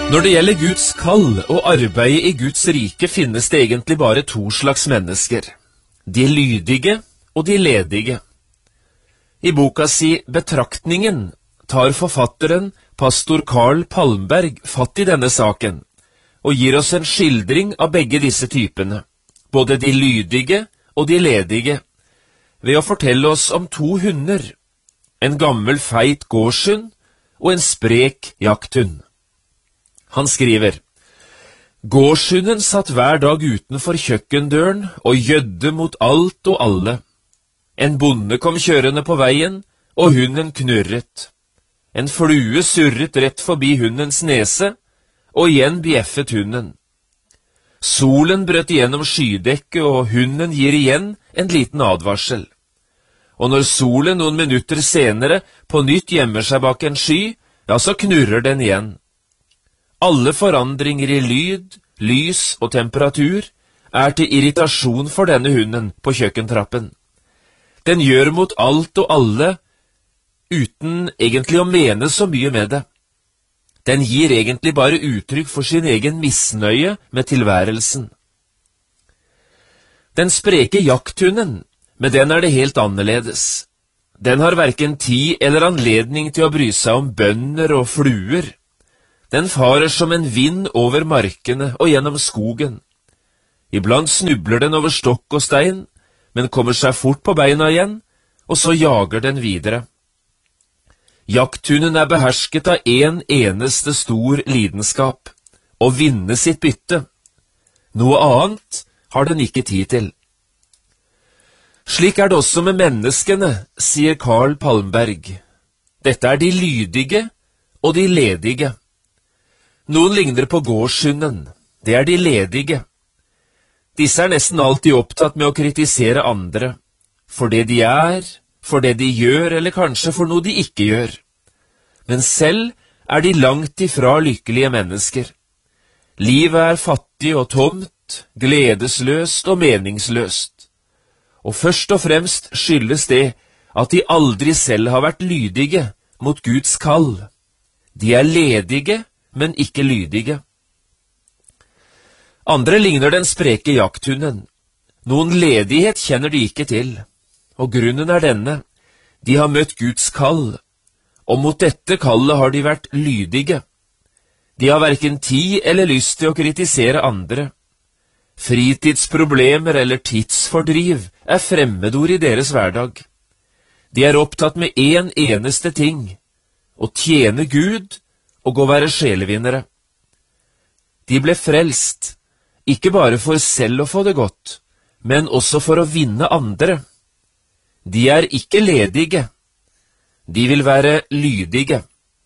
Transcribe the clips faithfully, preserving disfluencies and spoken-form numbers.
Når det gjelder Guds kall og arbeidet i Guds rike, finnes det egentlig bare to slags mennesker: de lydige og de ledige. I boka si Betraktningen tar forfatteren, pastor Carl Palmberg, fatt i denne saken, og gir oss en skildring av begge disse typene, både de lydige og de ledige, ved å fortelle oss om to hunder, en gammel feit gårdshund og en sprek jakthund. Han skriver: Gårdshunden satt hver dag utenfor kjøkkendøren og gjødde mot alt og alle. En bonde kom kjørende på veien, og hunden knurret. En flue surret rett forbi hundens nese, og igjen bjeffet hunden. Solen brøt igjennom skydekket, og hunden gir igjen en liten advarsel. Og når solen noen minutter senere på nytt gjemmer seg bak en sky, ja, så knurrer den igjen. Alle forandringer i lyd, lys og temperatur er til irritasjon for denne hunden på kjøkkentrappen. Den gjør mot alt og alle uten egentlig å mene så mye med det. Den gir egentlig bare uttrykk for sin egen misnøye med tilværelsen. Den spreke jakthunden, med den er det helt annerledes. Den har hverken tid eller anledning til å bry seg om bønder og fluer. Den farer som en vind over markene og gjennom skogen. Iblant snubler den over stokk og stein, men kommer seg fort på beina igjen, og så jager den videre. Jakthunden er behersket av en eneste stor lidenskap: å vinne sitt bytte. Noe annet har den ikke tid til. Slik er det også med menneskene, sier Carl Palmberg. Dette er de lydige og de ledige. Noen ligner på gårdshunden, det er de ledige. Disse er nesten alltid opptatt med å kritisere andre, for det de er, for det de gjør, eller kanskje for noe de ikke gjør. Men selv er de langt ifra lykkelige mennesker. Livet er fattig og tomt, gledesløst og meningsløst. Og først og fremst skyldes det at de aldri selv har vært lydige mot Guds kall. De er ledige, men ikke lydige. Andre ligner den spreke jakthunden. Noen ledighet kjenner de ikke til, og grunnen er denne: de har møtt Guds kall, og mot dette kallet har de vært lydige. De har hverken tid eller lyst til å kritisere andre. Fritidsproblemer eller tidsfordriv er fremmedord i deres hverdag. De er opptatt med en eneste ting: å tjene Gud og å være sjelevinnere. De ble frelst, ikke bare for selv å få det godt, men også for å vinne andre. De er ikke ledige, de vil være lydige.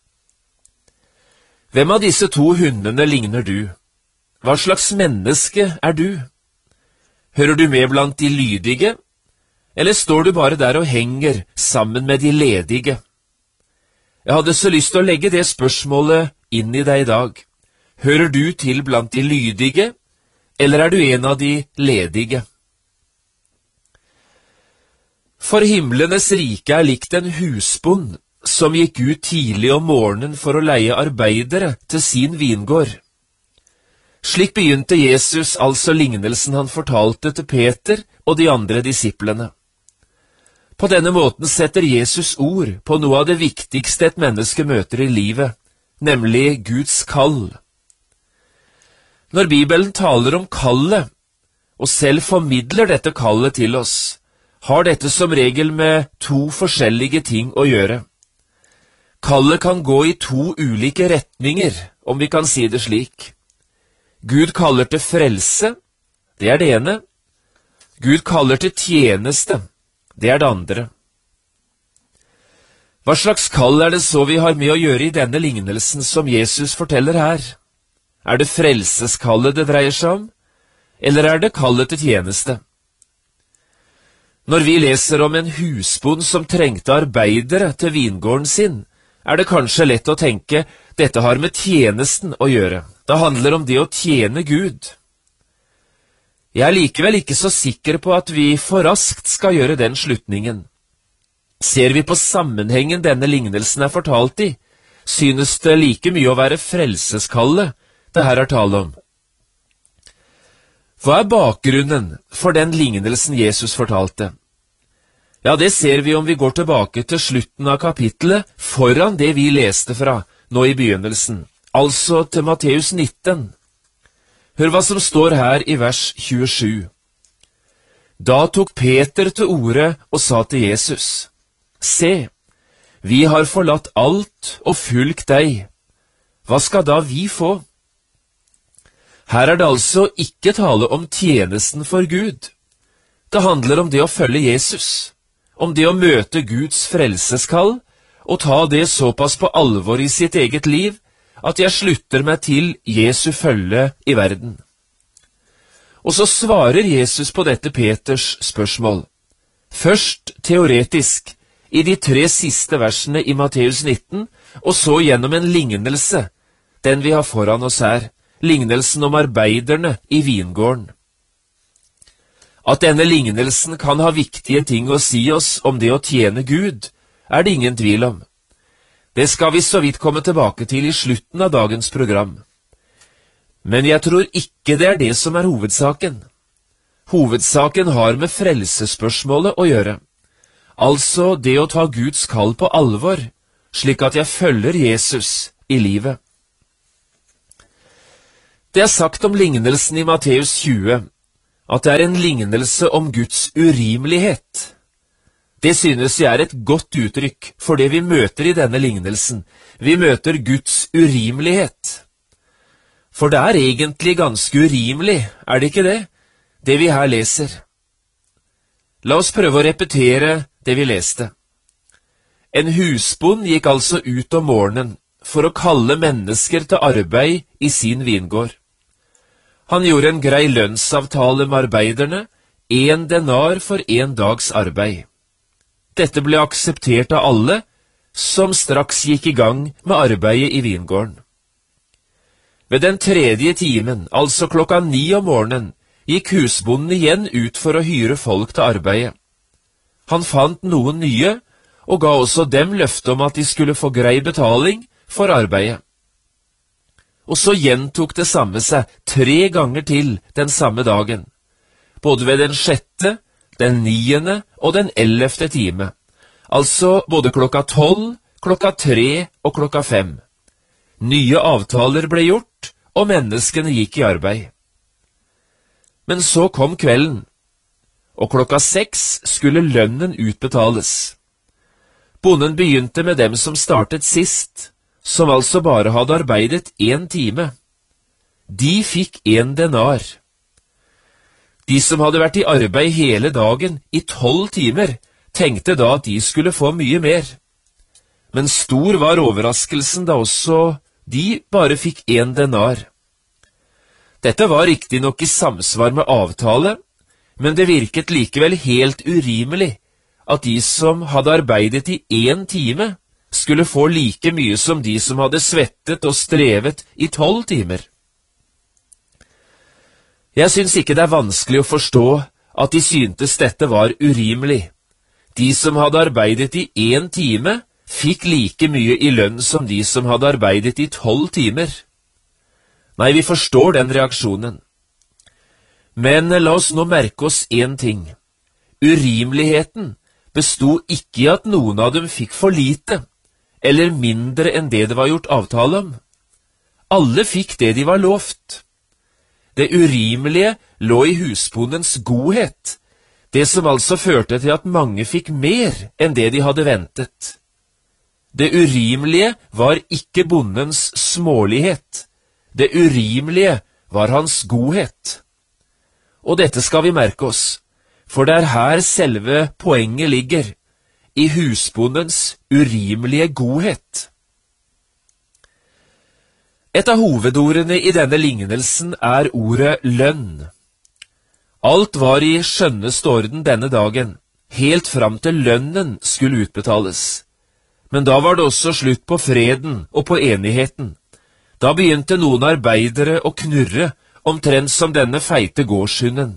Hvem av disse to hundene ligner du? Hva slags menneske er du? Hører du med blant de lydige, eller står du bare der og henger sammen med de ledige? Jeg hadde så lyst til å legge det spørsmålet inn i deg i dag. Hører du til blant de lydige, eller er du en av de ledige? For himlenes rike er likt en husbond som gikk ut tidlig om morgenen for å leie arbeidere til sin vingård. Slik begynte Jesus altså lignelsen han fortalte til Peter og de andre disiplene. På denne måten setter Jesus ord på noe av det viktigste et menneske møter i livet, nemlig Guds kall. Når Bibelen taler om kallet, og selv formidler dette kallet til oss, har dette som regel med to forskjellige ting å gjøre. Kallet kan gå i to ulike retninger, om vi kan si det slik. Gud kaller til frelse, det er det ene. Gud kaller til tjeneste, det er det andre. Hva slags kall er det så vi har med å gjøre i denne lignelsen som Jesus forteller her? Er det frelseskallet det dreier seg om, eller er det kallet til tjeneste? Når vi leser om en husbond som trengte arbeidere til vingården sin, er det kanskje lett å tenke dette har med tjenesten å gjøre. Det handler om det å tjene Gud. Jeg er likevel ikke så sikker på at vi for raskt skal gjøre den slutningen. Ser vi på sammenhengen denne lignelsen er fortalt i, synes det like mye å være frelseskallet det her er tale om. Hva er bakgrunnen for den lignelsen Jesus fortalte? Ja, det ser vi om vi går tilbake til slutten av kapittelet foran det vi leste fra nå i begynnelsen, altså til Matteus nitten. Hør hva som står her i vers tjuesju. Da tok Peter til orde og sa til Jesus, «Se, vi har forlatt alt og fulgt deg. Hva skal da vi få?» Her er det altså ikke tale om tjenesten for Gud. Det handler om det å følge Jesus, om det å møte Guds frelseskall og ta det såpass på alvor i sitt eget liv at jeg slutter meg til Jesu følge i verden. Og så svarer Jesus på dette Peters spørsmål. Først teoretisk, i de tre siste versene i Matteus nitten, og så gjennom en lignelse, den vi har foran oss her, lignelsen om arbeiderne i vingården. At denne lignelsen kan ha viktige ting å si oss om det å tjene Gud, er det ingen tvil om. Det skal vi så vidt komme tilbake til i slutten av dagens program. Men jeg tror ikke det er det som er hovedsaken. Hovedsaken har med frelsesspørsmålet å gjøre. Altså det å ta Guds kall på alvor, slik at jeg følger Jesus i livet. Det er sagt om lignelsen i Matteus tjue, at det er en lignelse om Guds urimelighet. Det synes jeg er et godt uttrykk for det vi møter i denne lignelsen. Vi møter Guds urimelighet. For det er egentlig ganske urimelig, er det ikke det, det vi her leser? La oss prøve å repetere det vi leste. En husbond gikk altså ut om morgenen for å kalle mennesker til arbeid i sin vingård. Han gjorde en grei lønnsavtale med arbeiderne, en denar for en dags arbeid. Dette ble akseptert av alle, som straks gikk i gang med arbeidet i vingården. Ved den tredje timen, altså klokka ni om morgenen, gikk husbonden igjen ut for å hyre folk til arbeidet. Han fant noen nye, og ga også dem løfte om at de skulle få grei betaling for arbeidet. Og så gjentok det samme seg tre ganger til den samme dagen, både ved den sjette, den niende og den ellevte time, altså både klokka tolv, klokka tre og klokka fem. Nye avtaler ble gjort, og menneskene gikk i arbeid. Men så kom kvelden, og klokka seks skulle lønnen utbetales. Bonden begynte med dem som startet sist, som altså bare hadde arbeidet en time. De fikk en denar. De som hadde vært i arbeid hele dagen, i tolv timer, tenkte da at de skulle få mye mer. Men stor var overraskelsen da også de bare fikk en denar. Dette var riktignok i samsvar med avtale, men det virket likevel helt urimelig at de som hadde arbeidet i en time, skulle få like mye som de som hadde svettet og strevet i tolv timer. Jeg syns ikke det er vanskelig å forstå at de syntes dette var urimelig. De som hadde arbeidet i en time, fikk like mye i lønn som de som hadde arbeidet i tolv timer. Nei, vi forstår den reaksjonen. Men la oss nå merke oss en ting. Urimeligheten bestod ikke i at noen av dem fikk for lite, eller mindre enn det det var gjort avtale om. Alle fikk det de var lovt. Det urimelige lå i husbondens godhet, det som altså førte til at mange fikk mer enn det de hadde ventet. Det urimelige var ikke bondens smålighet. Det urimelige var hans godhet. Og dette skal vi merke oss, for det er her selve poenget ligger, i husbondens urimelige godhet. Et av hovedordene i denne lignelsen er ordet lønn. Alt var i skjønneste orden denne dagen, helt fram til lønnen skulle utbetales. Men da var det også slutt på freden og på enigheten. Da begynte noen arbeidere å knurre, omtrent som denne feite gårdshunden.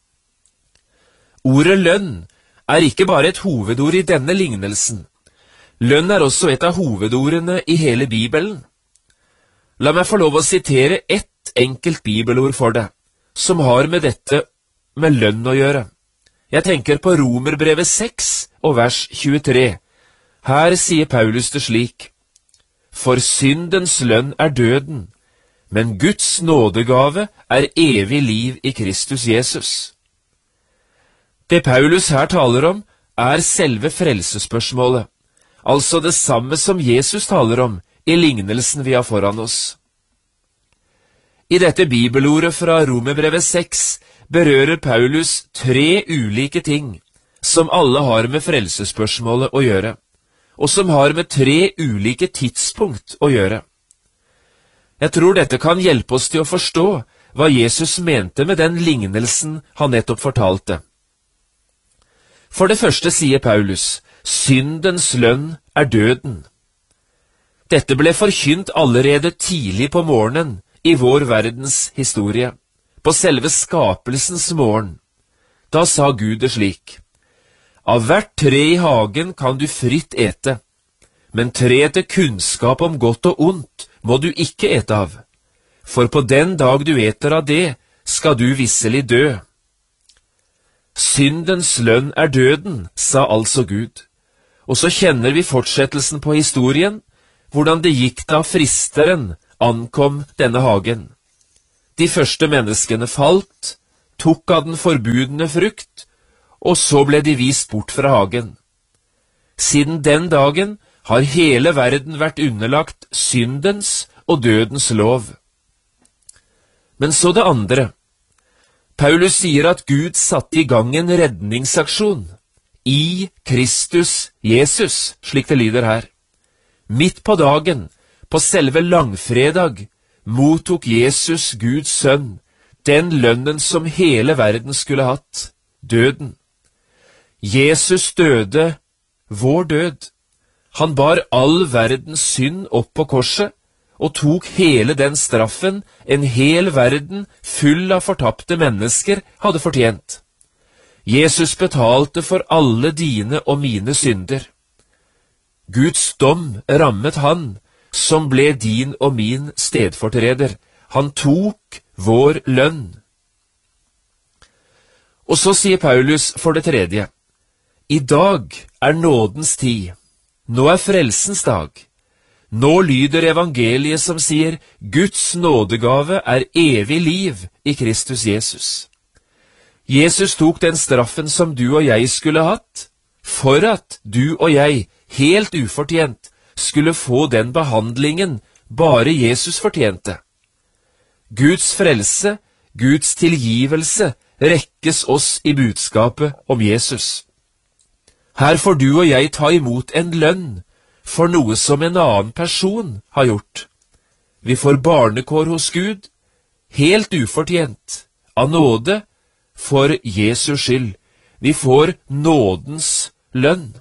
Ordet lønn er ikke bare et hovedord i denne lignelsen, Lønn er også et av hovedordene i hele Bibelen. La meg få lov å sitere ett enkelt bibelord for deg, som har med dette med lønn å gjøre. Jeg tenker på Romerbrevet seks og vers tjuetre. Her sier Paulus det slik: For syndens lønn er døden, men Guds nådegave er evig liv i Kristus Jesus. Det Paulus her taler om, er selve frelsesspørsmålet, altså det samme som Jesus taler om i lignelsen vi har foran oss. I dette bibelordet fra Romerbrevet seks berører Paulus tre ulike ting som alle har med frelsesspørsmålet å gjøre, og som har med tre ulike tidspunkt å gjøre. Jeg tror dette kan hjelpe oss til å forstå hva Jesus mente med den lignelsen han nettopp fortalte. For det første sier Paulus, syndens lønn er døden. Dette ble forkynt allerede tidlig på morgenen i vår verdens historie, på selve skapelsens morgen. Da sa Gud det slik: Av hvert tre i hagen kan du fritt ete, men tre til kunnskap om godt og ondt må du ikke ete av, for på den dag du eter av det, skal du visselig dø. Syndens lønn er døden, sa altså Gud. Og så kjenner vi fortsettelsen på historien, hvordan det gikk da fristeren ankom denne hagen. De første menneskene falt, tok av den forbudne frukt, og så ble de vist bort fra hagen. Siden den dagen har hele verden vært underlagt syndens og dødens lov. Men så det andre. Paulus sier at Gud satte i gang en redningsaksjon i Kristus Jesus, slik det lyder her. Midt på dagen, på selve langfredag, mottok Jesus, Guds sønn, den lønnen som hele verden skulle hatt, døden. Jesus døde vår død. Han bar all verdens synd opp på korset, og tok hele den straffen en hel verden full av fortapte mennesker hadde fortjent. Jesus betalte for alle dine og mine synder. Guds dom rammet han, som ble din og min stedfortreder. Han tok vår lønn. Og så sier Paulus for det tredje: I dag er nådens tid. Nå er frelsens dag. Nå lyder evangeliet som sier Guds nådegave er evig liv i Kristus Jesus. Jesus tok den straffen som du og jeg skulle hatt, for at du og jeg, helt ufortjent, skulle få den behandlingen bare Jesus fortjente. Guds frelse, Guds tilgivelse, rekkes oss i budskapet om Jesus. Her får du og jeg ta imot en lønn for noe som en annen person har gjort. Vi får barnekår hos Gud, helt ufortjent, av nåde, for Jesu skyld. Vi får nådens lønn.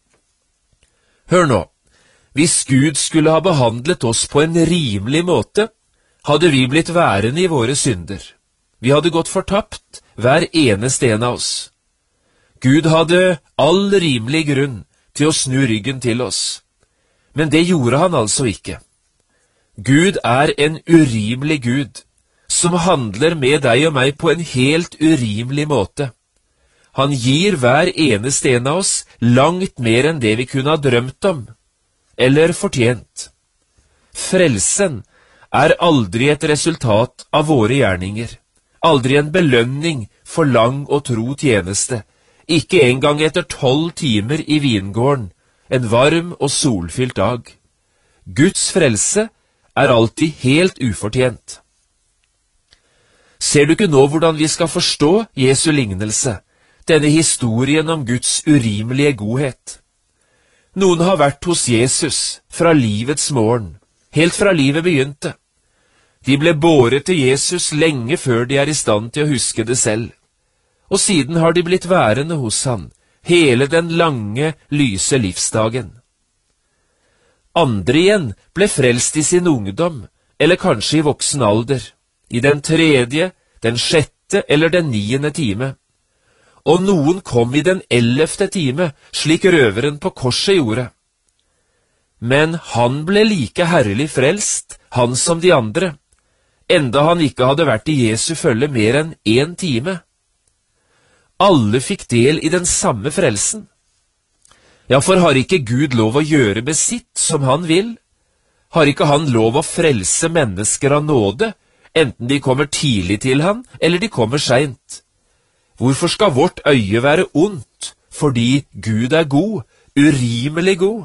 Hør nå, hvis Gud skulle ha behandlet oss på en rimelig måte, hadde vi blitt værende i våre synder. Vi hadde gått fortapt, hver eneste en av oss. Gud hadde all rimelig grunn til å snu ryggen til oss. Men det gjorde han altså ikke. Gud er en urimelig Gud, som handler med deg og meg på en helt urimelig måte. Han gir hver eneste en av oss langt mer enn det vi kunne ha drømt om, eller fortjent. Frelsen er aldri et resultat av våre gjerninger, aldri en belønning for lang og tro tjeneste, ikke engang etter tolv timer i vingården, en varm og solfylt dag. Guds frelse er alltid helt ufortjent. Ser du ikke nå hvordan vi skal forstå Jesu lignelse, denne historien om Guds urimelige godhet? Noen har vært hos Jesus fra livets morgen, helt fra livet begynte. De ble båret til Jesus lenge før de er i stand til å huske det selv. Og siden har de blitt værende hos han, hele den lange, lyse livsdagen. Andre igjen ble frelst i sin ungdom, eller kanskje i voksen alder, i den tredje, den sjette eller den niende time. Og noen kom i den ellevte time, slik røveren på korset gjorde. men han ble like herlig frelst, han som de andre, enda han ikke hadde vært i Jesu følge mer enn en time. Alle fikk del i den samme frelsen. Ja, for har ikke Gud lov å gjøre med sitt som han vil? Har ikke han lov å frelse mennesker av nåde, enten de kommer tidlig til han, eller de kommer sent? Hvorfor skal vårt øye være ondt, fordi Gud er god, urimelig god?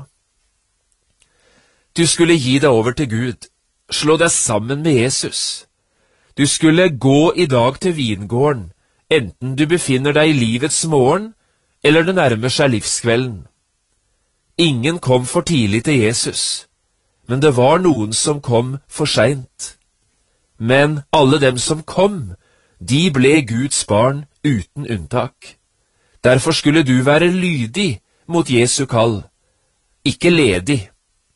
Du skulle gi deg over til Gud, slå deg sammen med Jesus. Du skulle gå i dag til vingården, enten du befinner deg i livets morgen, eller det nærmer seg livskvelden. Ingen kom for tidlig til Jesus, men det var noen som kom for sent. Men alle dem som kom, de ble Guds barn uten unntak. Derfor skulle du være lydig mot Jesu kall, ikke ledig.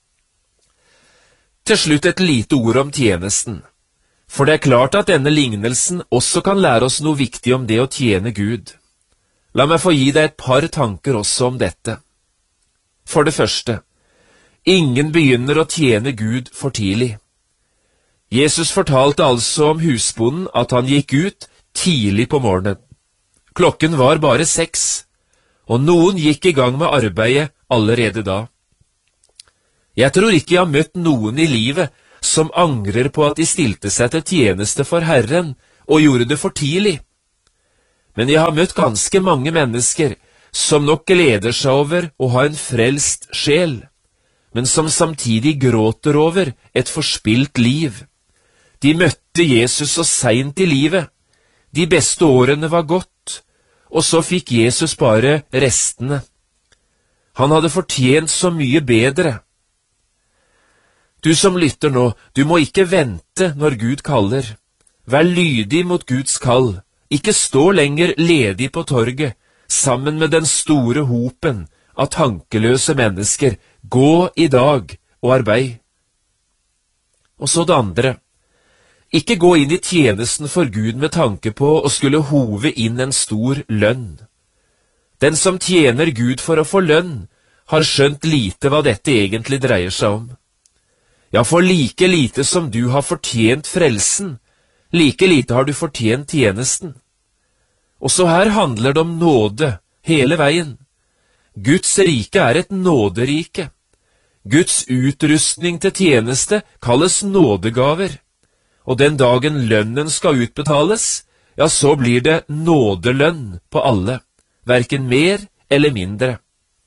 Til slutt et lite ord om tjenesten, for det er klart at denne lignelsen også kan lære oss noe viktig om det å tjene Gud. La meg få gi deg et par tanker også om dette. For det første, ingen begynner å tjene Gud for tidlig. Jesus fortalte altså om husbonden at han gikk ut tidlig på morgenen. Klokken var bare seks, og noen gikk i gang med arbeidet allerede da. Jeg tror ikke jeg har møtt noen i livet som angrer på at de stilte seg til tjeneste for Herren og gjorde det for tidlig. Men jeg har møtt ganske mange mennesker som nok gleder seg over å ha en frelst sjel, men som samtidig gråter over et forspilt liv. De møtte Jesus så sent i livet. De beste årene var gått, og så fikk Jesus bare restene. Han hadde fortjent så mye bedre. Du som lytter nå, du må ikke vente når Gud kaller. Vær lydig mot Guds kall. Ikke stå lenger ledig på torget, sammen med den store hopen av tankeløse mennesker. Gå i dag og arbeid. Og så det andre. Ikke gå inn i tjenesten for Gud med tanke på å skulle hove inn en stor lønn. Den som tjener Gud for å få lønn, har skjønt lite hva dette egentlig dreier seg om. Ja, for like lite som du har fortjent frelsen, like lite har du fortjent tjenesten. Også her handler det om nåde, hele veien. Guds rike er et nåderike. Guds utrustning til tjeneste kalles nådegaver. Og den dagen lønnen skal utbetales, ja, så blir det nådelønn på alle, hverken mer eller mindre.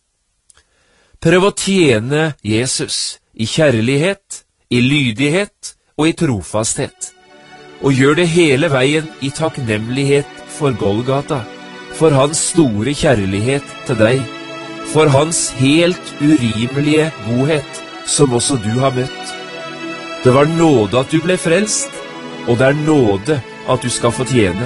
Prøv å tjene Jesus i kjærlighet, i lydighet og i trofasthet, og gjør det hele veien i takknemlighet for Golgata, for hans store kjærlighet til deg, for hans helt urimelige godhet, som også du har møtt. Det var nåde at du ble frelst, og det er nåde at du skal få tjene.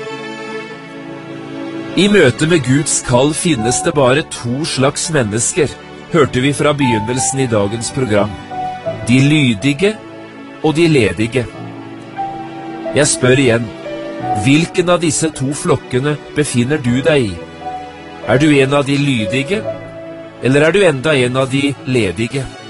I møte med Guds kall finnes det bare to slags mennesker, hørte vi fra begynnelsen i dagens program. De lydige og de ledige. Jeg spør igjen, hvilken av disse to flokkene befinner du deg i? Er du en av de lydige, eller er du enda en av de ledige?